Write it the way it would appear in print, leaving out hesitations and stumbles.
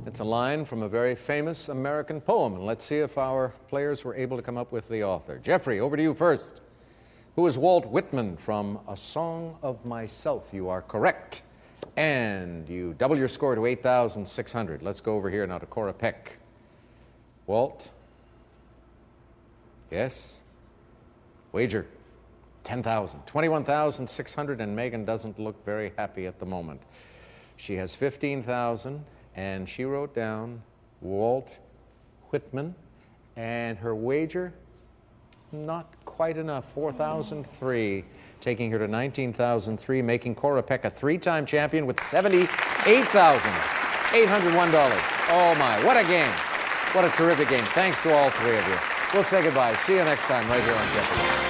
It's a line from a very famous American poem, and let's see if our players were able to come up with the author. Jeffrey, over to you first. Who is Walt Whitman from A Song of Myself? You are correct. And you double your score to 8,600. Let's go over here now to Cora Peck. Walt? Yes? Wager? 10,000. 21,600, and Megan doesn't look very happy at the moment. She has 15,000, and she wrote down Walt Whitman, and her wager, not quite enough, 4,003, taking her to 19,003, making Cora Peck a three-time champion with $78,801. Oh my, what a game. What a terrific game. Thanks to all three of you. We'll say goodbye. See you next time right here on Jeopardy!